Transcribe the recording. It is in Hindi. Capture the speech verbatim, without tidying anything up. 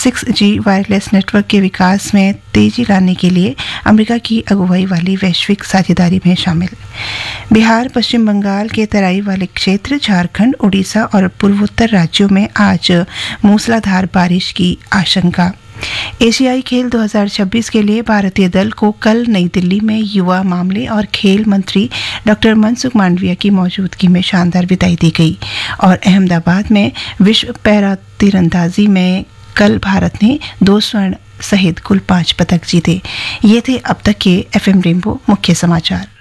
सिक्स जी वायरलेस नेटवर्क के विकास में तेजी लाने के लिए अमेरिका की अगुवाई वाली वैश्विक साझेदारी में शामिल। बिहार, पश्चिम बंगाल के तराई वाले क्षेत्र, झारखंड, उड़ीसा और पूर्वोत्तर राज्यों में आज मूसलाधार बारिश की आशंका। एशियाई खेल दो हज़ार छब्बीस के लिए भारतीय दल को कल नई दिल्ली में युवा मामले और खेल मंत्री डॉक्टर मनसुख मांडविया की मौजूदगी में शानदार विदाई दी गई। और अहमदाबाद में विश्व पैरा तीरंदाजी में कल भारत ने दो स्वर्ण सहित कुल पांच पदक जीते। ये थे अब तक के एफएम रेनबो मुख्य समाचार।